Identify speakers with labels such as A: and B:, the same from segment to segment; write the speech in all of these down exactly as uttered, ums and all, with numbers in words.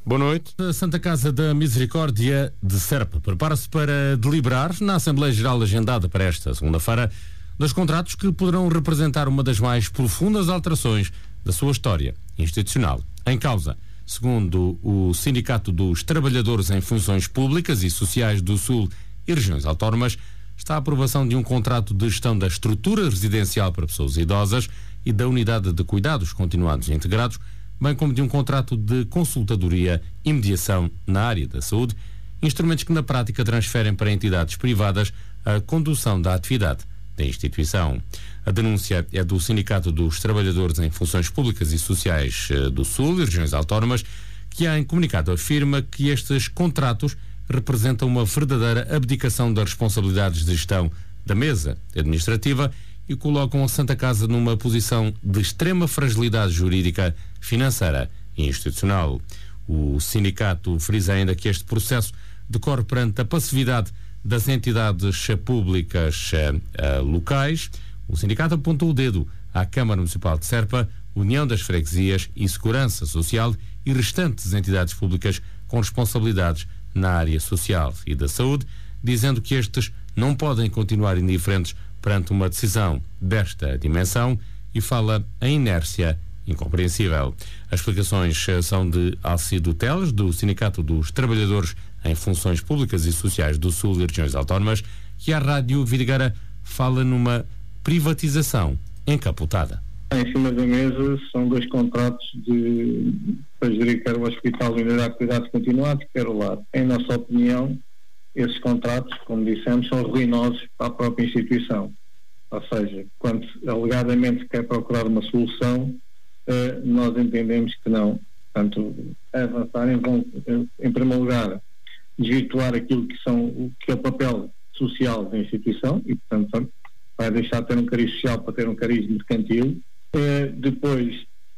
A: Boa noite. A Santa Casa da Misericórdia de Serpa prepara-se para deliberar na Assembleia Geral agendada para esta segunda-feira dos contratos que poderão representar uma das mais profundas alterações da sua história institucional. Em causa, segundo o Sindicato dos Trabalhadores em Funções Públicas e Sociais do Sul e Regiões Autónomas, está a aprovação de um contrato de gestão da estrutura residencial para pessoas idosas e da unidade de cuidados continuados e integrados, bem como de um contrato de consultadoria e mediação na área da saúde, instrumentos que na prática transferem para entidades privadas a condução da atividade da instituição. A denúncia é do Sindicato dos Trabalhadores em Funções Públicas e Sociais do Sul e Regiões Autónomas, que em comunicado afirma que estes contratos representam uma verdadeira abdicação das responsabilidades de gestão da mesa administrativa e colocam a Santa Casa numa posição de extrema fragilidade jurídica, financeira e institucional. O sindicato frisa ainda que este processo decorre perante a passividade das entidades públicas uh, uh, locais. O sindicato apontou o dedo à Câmara Municipal de Serpa, União das Freguesias e Segurança Social e restantes entidades públicas com responsabilidades na área social e da saúde, dizendo que estes não podem continuar indiferentes perante uma decisão desta dimensão e fala em inércia incompreensível. As explicações são de Alcido Teles, do Sindicato dos Trabalhadores em Funções Públicas e Sociais do Sul e Regiões Autónomas, que a Rádio Vidigueira fala numa privatização encapotada.
B: Em cima da mesa são dois contratos de, para gerir quer o hospital de unidade de cuidados continuados, quer o lar. Em nossa opinião, esses contratos, como dissemos, são ruinosos para a própria instituição. Ou seja, quando alegadamente quer procurar uma solução, eh, nós entendemos que não. Portanto, avançarem vão, em primeiro lugar, desvirtuar aquilo que, são, que é o papel social da instituição e, portanto, vai deixar de ter um cariz social para ter um cariz mercantil. Eh, depois,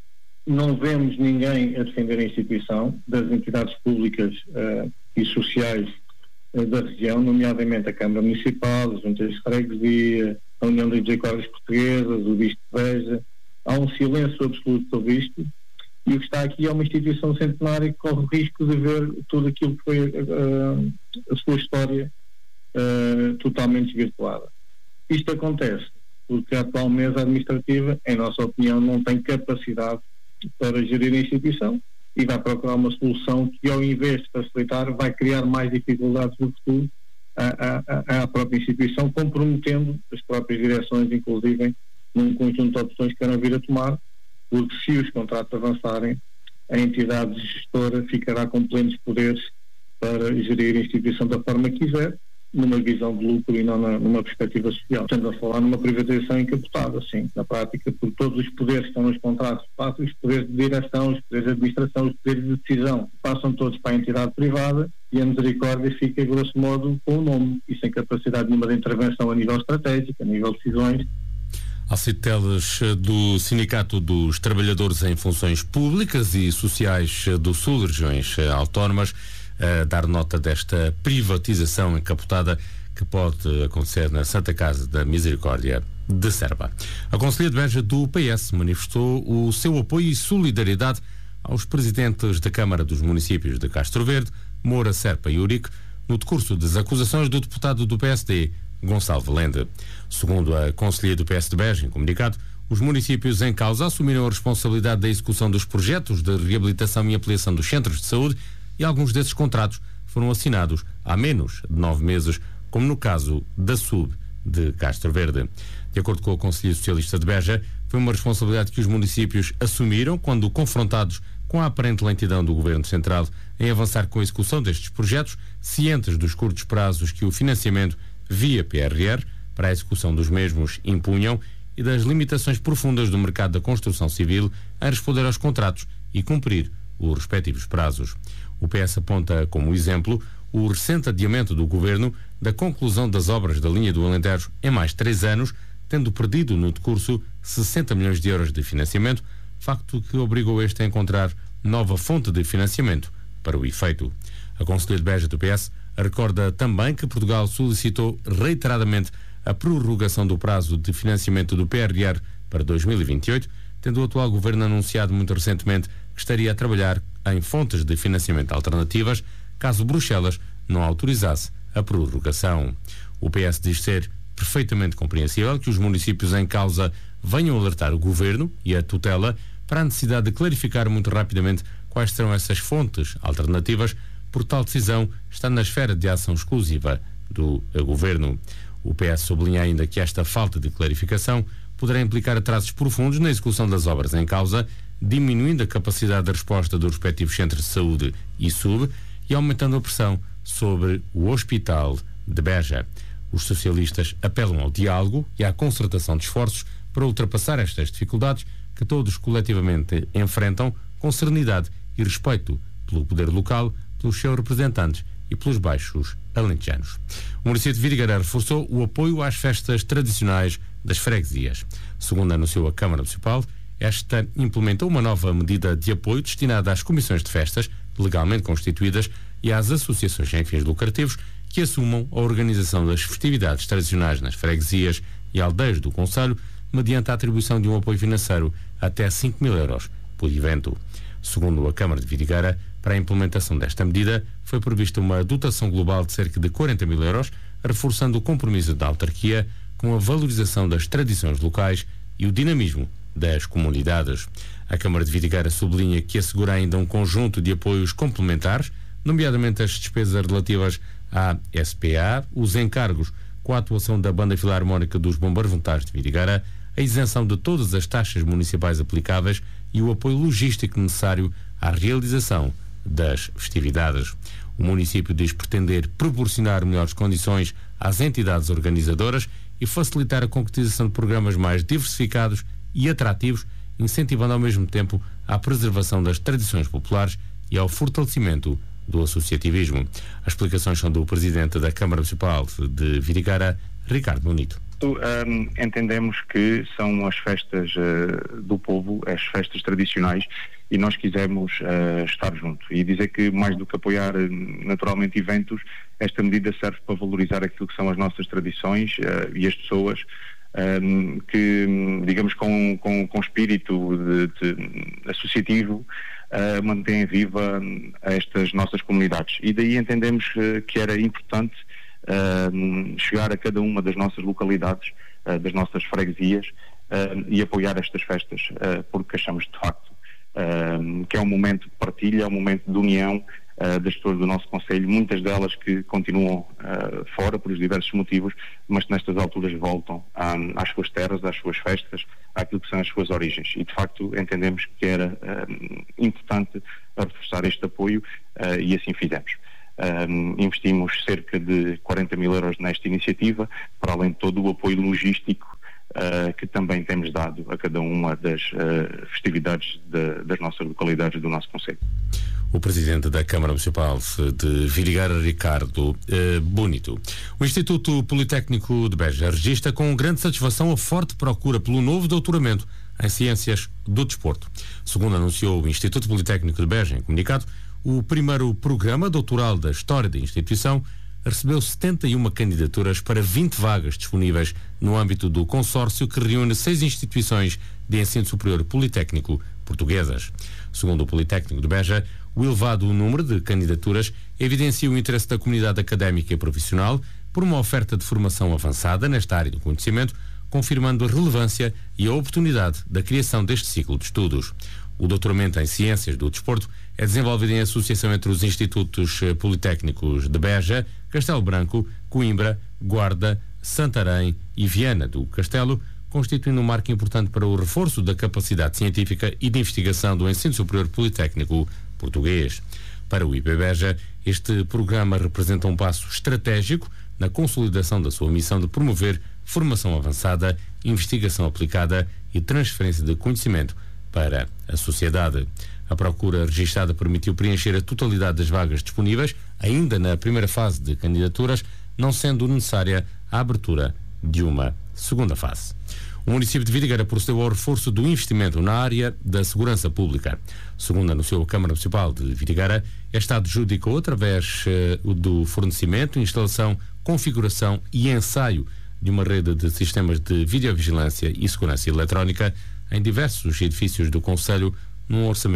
B: não vemos ninguém a defender a instituição das entidades públicas eh, e sociais da região, nomeadamente a Câmara Municipal, as Juntas de Freguesia, a União das Misericórdias Portuguesas, o Bispo de Beja. Há um silêncio absoluto sobre isto e o que está aqui é uma instituição centenária que corre o risco de ver tudo aquilo que foi uh, a sua história uh, totalmente desvirtuada. Isto acontece porque a atual mesa administrativa, em nossa opinião, não tem capacidade para gerir a instituição e vai procurar uma solução que, ao invés de facilitar, vai criar mais dificuldades no futuro à, à, à própria instituição, comprometendo as próprias direções, inclusive, num conjunto de opções que queiram vir a tomar, porque se os contratos avançarem, a entidade gestora ficará com plenos poderes para gerir a instituição da forma que quiser, numa visão de lucro e não na, numa perspectiva social. Estamos a falar numa privatização encapotada, sim, na prática, porque todos os poderes que estão nos contratos passam, os poderes de direção, os poderes de administração, os poderes de decisão, passam todos para a entidade privada e a misericórdia fica, grosso modo, com o nome e sem capacidade nenhuma de intervenção a nível estratégico, a nível de decisões.
A: Alcido Teles, do Sindicato dos Trabalhadores em Funções Públicas e Sociais do Sul e Regiões Autónomas, a dar nota desta privatização encapotada que pode acontecer na Santa Casa da Misericórdia de Serpa. A Conselhia de Beja do P S manifestou o seu apoio e solidariedade aos presidentes da Câmara dos Municípios de Castro Verde, Moura, Serpa e Urique, no decurso das acusações do deputado do P S D, Gonçalo Valente. Segundo a Conselhia do P S de Beja, em comunicado, os municípios em causa assumiram a responsabilidade da execução dos projetos de reabilitação e ampliação dos centros de saúde e alguns desses contratos foram assinados há menos de nove meses, como no caso da S U B de Castro Verde. De acordo com a Conselhia Socialista de Beja, foi uma responsabilidade que os municípios assumiram quando confrontados com a aparente lentidão do Governo Central em avançar com a execução destes projetos, cientes dos curtos prazos que o financiamento via P R R para a execução dos mesmos impunham e das limitações profundas do mercado da construção civil em responder aos contratos e cumprir os respectivos prazos. O P S aponta como exemplo o recente adiamento do Governo da conclusão das obras da linha do Alentejo em mais três anos, tendo perdido no decurso sessenta milhões de euros de financiamento, facto que obrigou este a encontrar nova fonte de financiamento para o efeito. A Conselhia de Beja do P S recorda também que Portugal solicitou reiteradamente a prorrogação do prazo de financiamento do P R R para dois mil e vinte e oito, tendo o atual Governo anunciado muito recentemente que estaria a trabalhar em fontes de financiamento alternativas caso Bruxelas não autorizasse a prorrogação. O P S diz ser perfeitamente compreensível que os municípios em causa venham alertar o Governo e a tutela para a necessidade de clarificar muito rapidamente quais serão essas fontes alternativas, porque tal decisão está na esfera de ação exclusiva do Governo. O P S sublinha ainda que esta falta de clarificação poderá implicar atrasos profundos na execução das obras em causa, diminuindo a capacidade de resposta dos respectivos centros de saúde e S U B e aumentando a pressão sobre o Hospital de Beja. Os socialistas apelam ao diálogo e à concertação de esforços para ultrapassar estas dificuldades que todos coletivamente enfrentam com serenidade e respeito pelo poder local, pelos seus representantes e pelos baixos alentejanos. O município de Vidigueira reforçou o apoio às festas tradicionais das freguesias. Segundo anunciou a Câmara Municipal, esta implementou uma nova medida de apoio destinada às comissões de festas legalmente constituídas e às associações sem fins lucrativos que assumam a organização das festividades tradicionais nas freguesias e aldeias do concelho, mediante a atribuição de um apoio financeiro até cinco mil euros por evento. Segundo a Câmara de Vidigueira, para a implementação desta medida foi prevista uma dotação global de cerca de quarenta mil euros, reforçando o compromisso da autarquia com a valorização das tradições locais e o dinamismo das comunidades. A Câmara de Vidigueira sublinha que assegura ainda um conjunto de apoios complementares, nomeadamente as despesas relativas à S P A, os encargos com a atuação da Banda Filarmónica dos Bombeiros Voluntários de Vidigueira, a isenção de todas as taxas municipais aplicáveis e o apoio logístico necessário à realização das festividades. O município diz pretender proporcionar melhores condições às entidades organizadoras e facilitar a concretização de programas mais diversificados e atrativos, incentivando ao mesmo tempo a preservação das tradições populares e ao fortalecimento do associativismo. As explicações são do Presidente da Câmara Municipal de Vidigueira, Ricardo Bonito.
C: Um, entendemos que são as festas uh, do povo, as festas tradicionais, e nós quisemos uh, estar junto e dizer que, mais do que apoiar uh, naturalmente eventos, esta medida serve para valorizar aquilo que são as nossas tradições uh, e as pessoas um, que, digamos, com, com, com espírito de, de associativo uh, mantêm viva estas nossas comunidades, e daí entendemos uh, que era importante Uh, chegar a cada uma das nossas localidades, uh, das nossas freguesias, uh, e apoiar estas festas, uh, porque achamos de facto uh, que é um momento de partilha, é um momento de união uh, das pessoas do nosso concelho, muitas delas que continuam uh, fora por diversos motivos, mas que nestas alturas voltam um, às suas terras, às suas festas, àquilo que são as suas origens, e de facto entendemos que era uh, importante reforçar este apoio, uh, e assim fizemos. Um, investimos cerca de quarenta mil euros nesta iniciativa, para além de todo o apoio logístico uh, que também temos dado a cada uma das uh, festividades de, das nossas localidades do nosso concelho.
A: O Presidente da Câmara Municipal de Vidigueira, Ricardo uh, Bonito. O Instituto Politécnico de Beja registra com grande satisfação a forte procura pelo novo doutoramento em Ciências do Desporto. Segundo anunciou o Instituto Politécnico de Beja em comunicado, o primeiro programa doutoral da história da instituição recebeu setenta e uma candidaturas para vinte vagas disponíveis no âmbito do consórcio que reúne seis instituições de ensino superior politécnico portuguesas. Segundo o Politécnico de Beja, o elevado número de candidaturas evidencia o interesse da comunidade académica e profissional por uma oferta de formação avançada nesta área do conhecimento, confirmando a relevância e a oportunidade da criação deste ciclo de estudos. O doutoramento em Ciências do Desporto é desenvolvido em associação entre os Institutos Politécnicos de Beja, Castelo Branco, Coimbra, Guarda, Santarém e Viana do Castelo, constituindo um marco importante para o reforço da capacidade científica e de investigação do ensino superior politécnico português. Para o I P Beja, este programa representa um passo estratégico na consolidação da sua missão de promover formação avançada, investigação aplicada e transferência de conhecimento para a sociedade. A procura registada permitiu preencher a totalidade das vagas disponíveis, ainda na primeira fase de candidaturas, não sendo necessária a abertura de uma segunda fase. O município de Vidigueira procedeu ao reforço do investimento na área da segurança pública. Segundo anunciou a Câmara Municipal de Vidigueira, esta adjudicou, através uh, do fornecimento, instalação, configuração e ensaio de uma rede de sistemas de videovigilância e segurança eletrónica em diversos edifícios do concelho, num orçamento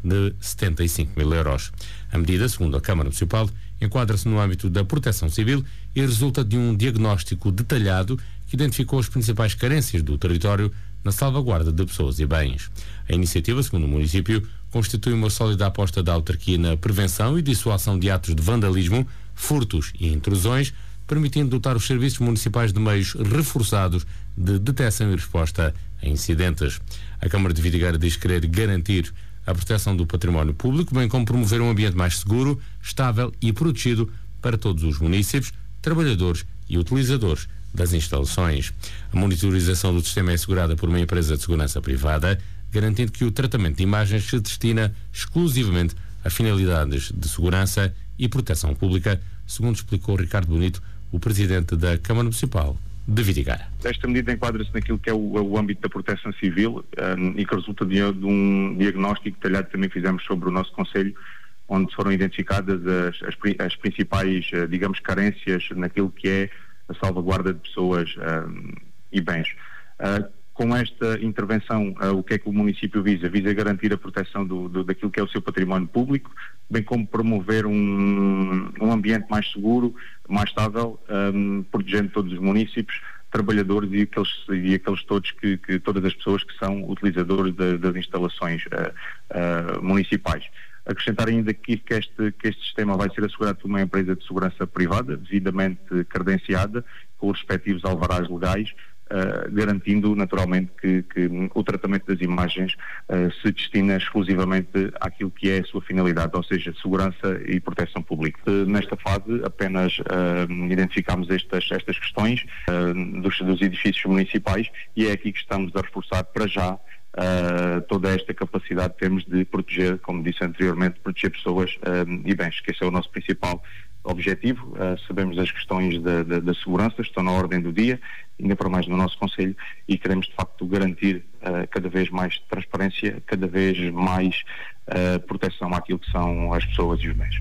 A: de setenta e cinco mil euros. A medida, segundo a Câmara Municipal, enquadra-se no âmbito da proteção civil e resulta de um diagnóstico detalhado que identificou as principais carências do território na salvaguarda de pessoas e bens. A iniciativa, segundo o município, constitui uma sólida aposta da autarquia na prevenção e dissuasão de atos de vandalismo, furtos e intrusões, permitindo dotar os serviços municipais de meios reforçados de detecção e resposta a incidentes. A Câmara de Vidigueira diz querer garantir a proteção do património público, bem como promover um ambiente mais seguro, estável e protegido para todos os munícipes, trabalhadores e utilizadores das instalações. A monitorização do sistema é assegurada por uma empresa de segurança privada, garantindo que o tratamento de imagens se destina exclusivamente a finalidades de segurança e proteção pública, segundo explicou Ricardo Bonito, o presidente da Câmara Municipal de Vidigueira.
C: Esta medida enquadra-se naquilo que é o, o âmbito da proteção civil um, e que resulta de, de um diagnóstico detalhado que também fizemos sobre o nosso Conselho, onde foram identificadas as, as, as principais, digamos, carências naquilo que é a salvaguarda de pessoas um, e bens. Uh, com esta intervenção, uh, o que é que o município visa? Visa garantir a proteção do, do, daquilo que é o seu património público, bem como promover um, um ambiente mais seguro, mais estável, um, protegendo todos os municípios, trabalhadores e aqueles, e aqueles todos que, que todas as pessoas que são utilizadores de, das instalações uh, uh, municipais. Acrescentar ainda que, que, este, que este sistema vai ser assegurado por uma empresa de segurança privada, devidamente credenciada, com os respectivos alvarás legais, uh, garantindo naturalmente que, que o tratamento das imagens uh, se destina exclusivamente àquilo que é a sua finalidade, ou seja, segurança e proteção pública. Uh, nesta fase apenas uh, identificamos estas, estas questões uh, dos, dos edifícios municipais e é aqui que estamos a reforçar para já Uh, toda esta capacidade que temos de proteger, como disse anteriormente, proteger pessoas uh, e bens, que esse é o nosso principal objetivo. Uh, sabemos as questões da, da, da segurança, estão na ordem do dia, ainda para mais no nosso Conselho, e queremos de facto garantir uh, cada vez mais transparência, cada vez mais uh, proteção àquilo que são as pessoas e os bens.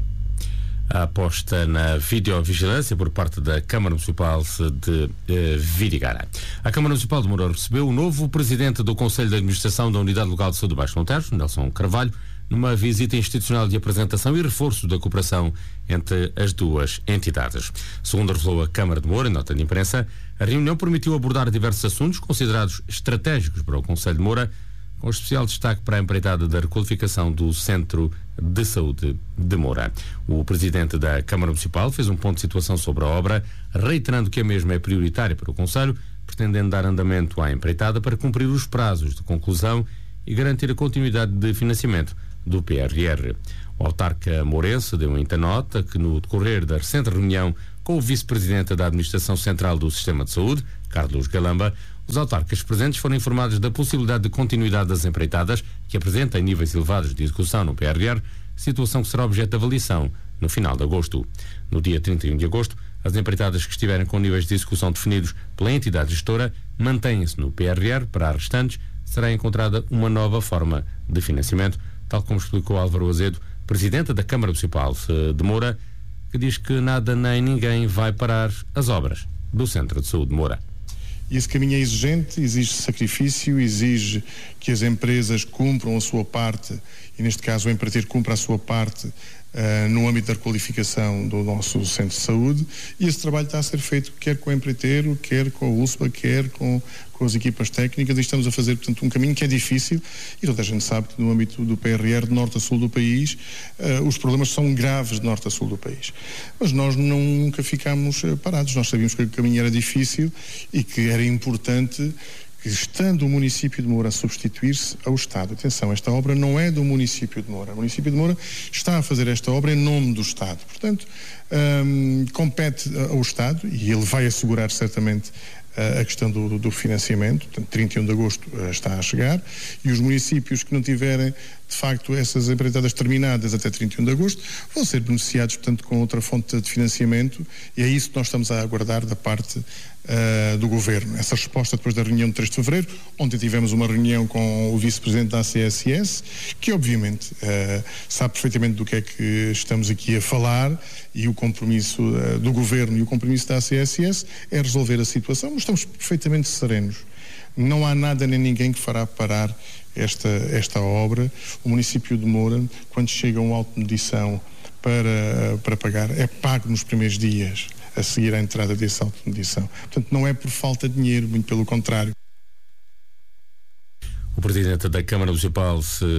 A: A aposta na videovigilância por parte da Câmara Municipal de eh, Vidigueira. A Câmara Municipal de Moura recebeu o novo presidente do Conselho de Administração da Unidade Local de Saúde do Baixo Monteiro, Nelson Carvalho, numa visita institucional de apresentação e reforço da cooperação entre as duas entidades. Segundo revelou a Câmara de Moura, em nota de imprensa, a reunião permitiu abordar diversos assuntos considerados estratégicos para o Conselho de Moura, com especial destaque para a empreitada da requalificação do Centro de Saúde de Moura. O presidente da Câmara Municipal fez um ponto de situação sobre a obra, reiterando que a mesma é prioritária para o Conselho, pretendendo dar andamento à empreitada para cumprir os prazos de conclusão e garantir a continuidade de financiamento do P R R. O autarca mourense deu ainda nota que, no decorrer da recente reunião com o vice-presidente da Administração Central do Sistema de Saúde, Carlos Galamba, os autarcas presentes foram informados da possibilidade de continuidade das empreitadas, que apresentam níveis elevados de execução no P R R, situação que será objeto de avaliação no final de agosto. No dia trinta e um de agosto, as empreitadas que estiverem com níveis de execução definidos pela entidade gestora mantêm-se no P R R. Para as restantes, será encontrada uma nova forma de financiamento, tal como explicou Álvaro Azedo, presidente da Câmara Municipal de Moura, que diz que nada nem ninguém vai parar as obras do Centro de Saúde de Moura.
D: E esse caminho é exigente, exige sacrifício, exige que as empresas cumpram a sua parte, e neste caso o empreiteiro cumpra a sua parte uh, no âmbito da requalificação do nosso centro de saúde, e esse trabalho está a ser feito quer com o empreiteiro, quer com a U S P A, quer com, com as equipas técnicas, e estamos a fazer, portanto, um caminho que é difícil, e toda a gente sabe que no âmbito do P R R, de norte a sul do país, uh, os problemas são graves de norte a sul do país. Mas nós não, nunca ficámos uh, parados, nós sabíamos que o caminho era difícil e que era importante que, estando o município de Moura a substituir-se ao Estado. Atenção, esta obra não é do município de Moura. O município de Moura está a fazer esta obra em nome do Estado. Portanto, hum, compete ao Estado, e ele vai assegurar certamente a questão do, do financiamento. Portanto, trinta e um de agosto uh, está a chegar, e os municípios que não tiverem, de facto, essas empreitadas terminadas até trinta e um de agosto vão ser beneficiados, portanto, com outra fonte de financiamento, e é isso que nós estamos a aguardar da parte uh, do Governo. Essa resposta depois da reunião de três de fevereiro, ontem tivemos uma reunião com o vice-presidente da A C S S, que obviamente uh, sabe perfeitamente do que é que estamos aqui a falar, e o compromisso uh, do Governo e o compromisso da A C S S é resolver a situação. Estamos perfeitamente serenos Não há nada nem ninguém que fará parar esta, esta obra. O município de Moura, quando chega um auto de medição para, para pagar, é pago nos primeiros dias a seguir à entrada desse auto de medição. Portanto, não é por falta de dinheiro, muito pelo contrário.
A: O presidente da Câmara Municipal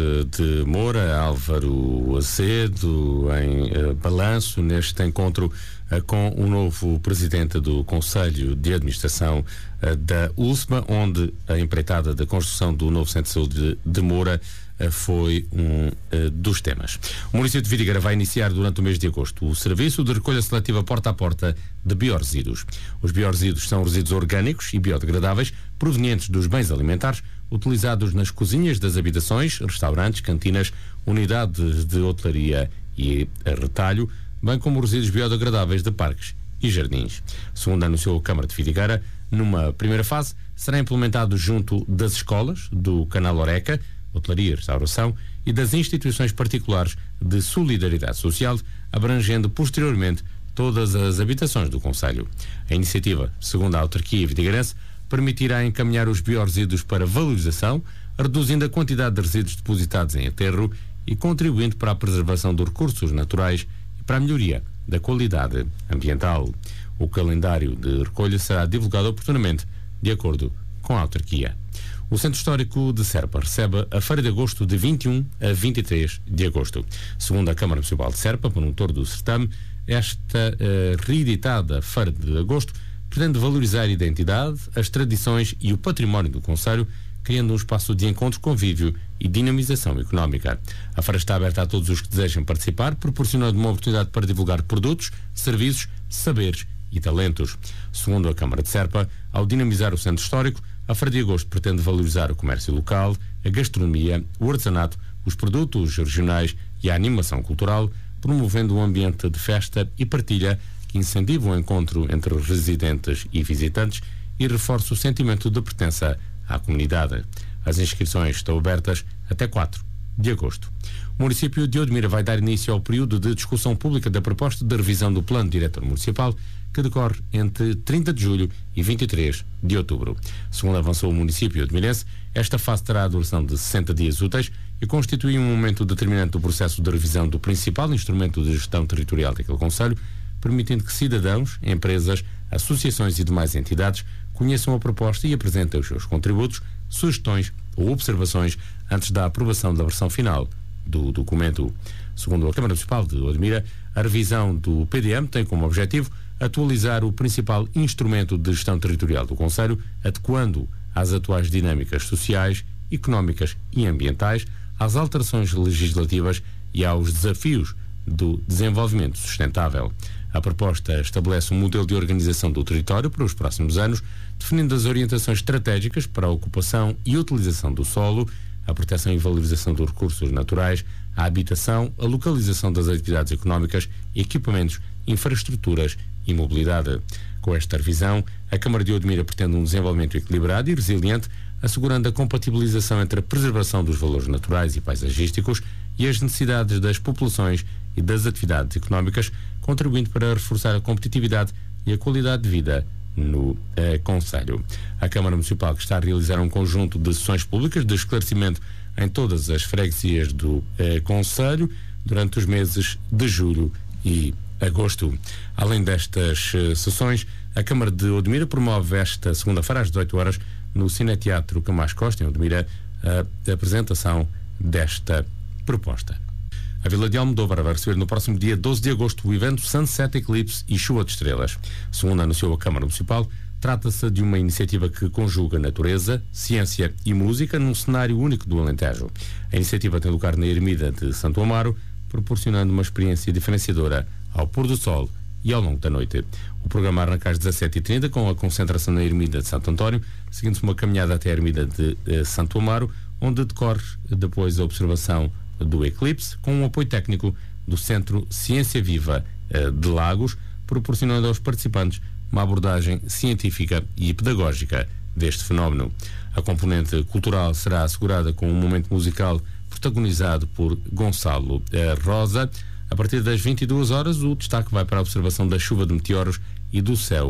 A: de Moura, Álvaro Azedo, em uh, balanço neste encontro uh, com o novo presidente do Conselho de Administração uh, da U L S M A, onde a empreitada da construção do novo Centro de Saúde de, de Moura uh, foi um uh, dos temas. O município de Vidigueira vai iniciar durante o mês de agosto o serviço de recolha seletiva porta a porta de biorresíduos. Os biorresíduos são resíduos orgânicos e biodegradáveis provenientes dos bens alimentares utilizados nas cozinhas das habitações, restaurantes, cantinas, unidades de hotelaria e retalho, bem como resíduos biodegradáveis de parques e jardins. Segundo anunciou a Câmara de Vidigueira, numa primeira fase será implementado junto das escolas, do Canal Oreca, hotelaria e restauração, e das instituições particulares de solidariedade social, abrangendo posteriormente todas as habitações do concelho. A iniciativa, segundo a autarquia vidigueirense, permitirá encaminhar os biorresíduos para valorização, reduzindo a quantidade de resíduos depositados em aterro e contribuindo para a preservação dos recursos naturais e para a melhoria da qualidade ambiental. O calendário de recolha será divulgado oportunamente, de acordo com a autarquia. O Centro Histórico de Serpa recebe a Feira de Agosto de vinte e um a vinte e três de agosto. Segundo a Câmara Municipal de Serpa, promotor do certame, esta uh, reeditada Feira de Agosto pretende valorizar a identidade, as tradições e o património do concelho, criando um espaço de encontro, convívio e dinamização económica. A feira está aberta a todos os que desejam participar, proporcionando uma oportunidade para divulgar produtos, serviços, saberes e talentos. Segundo a Câmara de Serpa, ao dinamizar o Centro Histórico, a Feira de Agosto pretende valorizar o comércio local, a gastronomia, o artesanato, os produtos regionais e a animação cultural, promovendo um ambiente de festa e partilha que incentiva o encontro entre residentes e visitantes e reforça o sentimento de pertença à comunidade. As inscrições estão abertas até quatro de agosto. O município de Odmira vai dar início ao período de discussão pública da proposta de revisão do Plano Diretor Municipal, que decorre entre trinta de julho e vinte e três de outubro. Segundo avançou o município odmirense, esta fase terá a duração de sessenta dias úteis e constitui um momento determinante do processo de revisão do principal instrumento de gestão territorial daquele concelho, permitindo que cidadãos, empresas, associações e demais entidades conheçam a proposta e apresentem os seus contributos, sugestões ou observações antes da aprovação da versão final do documento. Segundo a Câmara Municipal de Odmira, a revisão do P D M tem como objetivo atualizar o principal instrumento de gestão territorial do concelho, adequando às atuais dinâmicas sociais, económicas e ambientais, às alterações legislativas e aos desafios do desenvolvimento sustentável. A proposta estabelece um modelo de organização do território para os próximos anos, definindo as orientações estratégicas para a ocupação e utilização do solo, a proteção e valorização dos recursos naturais, a habitação, a localização das atividades económicas, equipamentos, infraestruturas e mobilidade. Com esta revisão, a Câmara de Odmira pretende um desenvolvimento equilibrado e resiliente, assegurando a compatibilização entre a preservação dos valores naturais e paisagísticos e as necessidades das populações e das atividades económicas, contribuindo para reforçar a competitividade e a qualidade de vida no eh, concelho. A Câmara Municipal, que está a realizar um conjunto de sessões públicas de esclarecimento em todas as freguesias do eh, concelho durante os meses de julho e agosto. Além destas eh, sessões, a Câmara de Odmira promove esta segunda-feira às dezoito horas no Cineteatro Camacho Costa, em Odmira, a apresentação desta proposta. A Vila de Almodóvar vai receber no próximo dia doze de agosto o evento Sunset Eclipse e Chuva de Estrelas. Segundo anunciou a Câmara Municipal, trata-se de uma iniciativa que conjuga natureza, ciência e música num cenário único do Alentejo. A iniciativa tem lugar na Ermida de Santo Amaro, proporcionando uma experiência diferenciadora ao pôr do sol e ao longo da noite. O programa arranca às dezassete e trinta com a concentração na Ermida de Santo António, seguindo-se uma caminhada até a Ermida de eh, Santo Amaro, onde decorre depois a observação do eclipse, com um apoio técnico do Centro Ciência Viva eh, de Lagos, proporcionando aos participantes uma abordagem científica e pedagógica deste fenómeno. A componente cultural será assegurada com um momento musical protagonizado por Gonçalo eh, Rosa. A partir das vinte e duas horas, o destaque vai para a observação da chuva de meteoros e do céu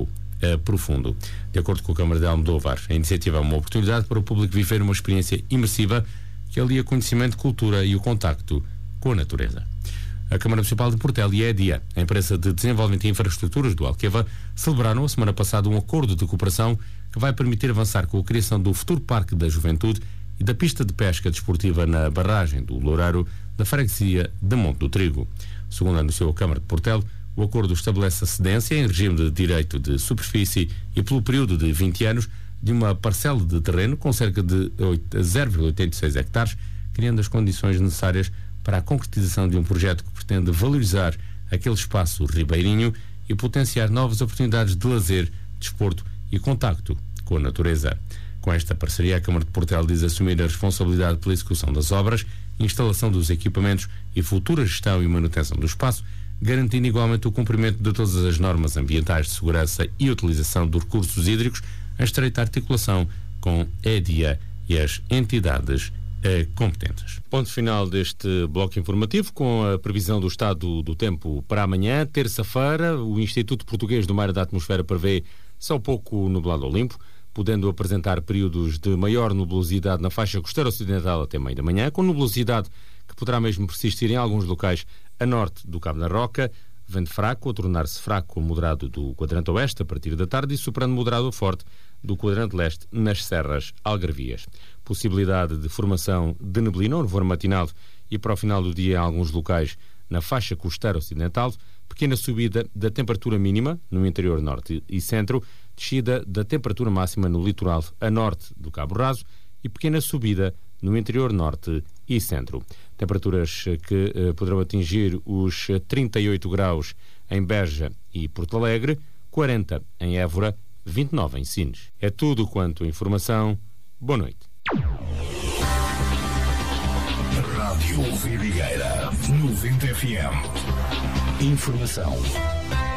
A: uh, profundo. De acordo com a Câmara de Almodóvar, a iniciativa é uma oportunidade para o público viver uma experiência imersiva que alia conhecimento, cultura e o contacto com a natureza. A Câmara Municipal de Portela e a EDIA, a Empresa de Desenvolvimento e Infraestruturas do Alqueva, celebraram a semana passada um acordo de cooperação que vai permitir avançar com a criação do futuro Parque da Juventude e da pista de pesca desportiva na barragem do Loureiro da freguesia de Monte do Trigo. Segundo anunciou a Câmara de Portela, o acordo estabelece a cedência em regime de direito de superfície e pelo período de vinte anos de uma parcela de terreno com cerca de zero vírgula oitenta e seis hectares, criando as condições necessárias para a concretização de um projeto que pretende valorizar aquele espaço ribeirinho e potenciar novas oportunidades de lazer, desporto e contacto com a natureza. Com esta parceria, a Câmara de Portela diz assumir a responsabilidade pela execução das obras, instalação dos equipamentos e futura gestão e manutenção do espaço, garantindo igualmente o cumprimento de todas as normas ambientais de segurança e utilização dos recursos hídricos, em estreita articulação com a EDIA e as entidades eh, competentes. Ponto final deste bloco informativo com a previsão do estado do tempo para amanhã, terça-feira. O Instituto Português do Mar e da Atmosfera prevê só pouco nublado ao limpo, podendo apresentar períodos de maior nubosidade na faixa costeira ocidental até meio da manhã, com nubosidade que poderá mesmo persistir em alguns locais a norte do Cabo da Roca, vento fraco a tornar-se fraco a moderado do quadrante oeste a partir da tarde e soprando moderado a forte do quadrante leste nas serras algarvias. Possibilidade de formação de neblina ou nevoeiro matinal e para o final do dia em alguns locais na faixa costeira ocidental, pequena subida da temperatura mínima no interior norte e centro, descida da temperatura máxima no litoral a norte do Cabo Raso e pequena subida no interior norte e centro. Temperaturas que eh, poderão atingir os trinta e oito graus em Beja e Porto Alegre, quarenta em Évora, vinte e nove em Sines. É tudo quanto a informação. Boa noite.
E: Rádio Vidigueira noventa F M. Informação